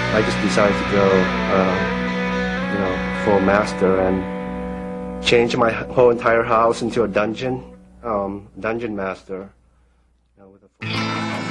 I just decided to go, full master and change my whole entire house into a dungeon master. With a full